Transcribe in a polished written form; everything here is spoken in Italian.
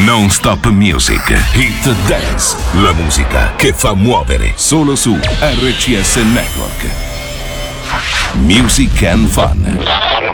Non Stop Music, Hit Dance, la musica che fa muovere solo su RCS Network. Music and Fun.